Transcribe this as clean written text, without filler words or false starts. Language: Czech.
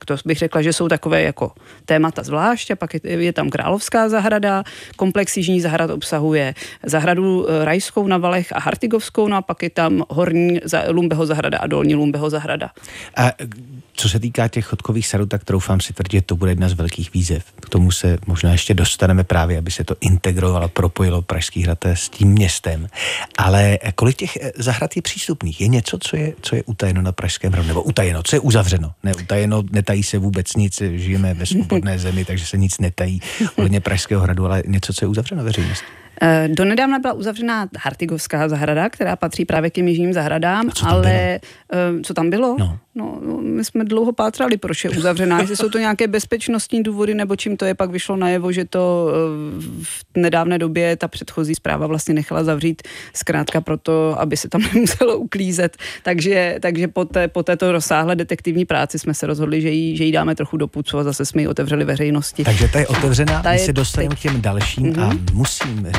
To bych řekla, že jsou takové jako témata zvlášť a pak je tam Královská zahrada, komplex Jižní zahrad obsahuje zahradu Rajskou na Valech a Hartigovskou, no a pak je tam Horní Lumbeho zahrada a Dolní Lumbeho zahrada. A co se týká těch chodkových sadů, tak troufám si tvrdit, že to bude jedna z velkých výzev. K tomu se možná ještě dostaneme právě, aby se to integrovalo, propojilo Pražský hrad s tím městem. Ale kolik těch zahrad je přístupných? Je něco, co je utajeno na Pražském hradu? Nebo utajeno, co je uzavřeno? Neutajeno, netají se vůbec nic, žijeme ve svobodné zemi, takže se nic netají ohledně Pražského hradu, ale něco, co je uzavřeno veřejnosti. Donedávna byla uzavřená Hartigovská zahrada, která patří právě k těm jižním zahradám, ale co tam bylo? No, my jsme dlouho pátrali, proč je uzavřená, jestli jsou to nějaké bezpečnostní důvody, nebo čím to je, pak vyšlo najevo, že to v nedávné době ta předchozí správa vlastně nechala zavřít zkrátka proto, aby se tam nemuselo uklízet. Takže po této rozsáhlé detektivní práci jsme se rozhodli, že jí dáme trochu do pucu a zase jsme ji otevřeli veřejnosti. Takže ta je otevřená, my se dostaneme k těm dalším a musím